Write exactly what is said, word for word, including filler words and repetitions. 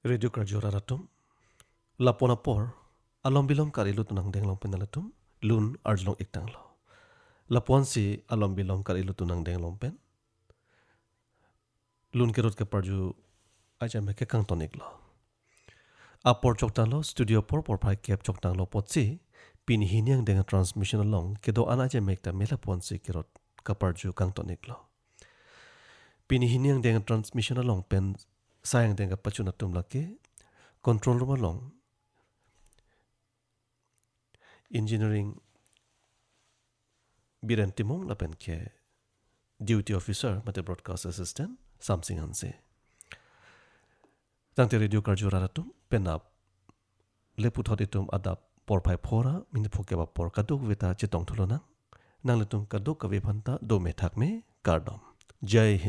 Radio Karjora Ratum, Lapona Por, Alom Bilom Karilu Tunang Denglong Penalatum, Lun Arjlong Iktanglo. Lapuan si Alom Bilom Karilu Tunang Denglong Pen, Lun Kerut Keparju Aja Meke Kang Toniklo. Apor Choktanglo, Studio Por Por Pai Kep Choktanglo Potsi, Pinihiniang dengan transmission along, Kedo An Aja Mekta Melapuan si Kerut Keparju Kang Toniklo. Pinihiniang dengan transmission along pen sayang dengan pacunatum laki, control room along, engineering biren timong lapen ke duty officer mate broadcast assistant something anse. Tangte radio karjura ratum penap leput hot itum adap por pai pora min phoke ba por kaduk veta chitong thulona nang letum kaduk kawe phanta do me thak me kardom. Jai Hind.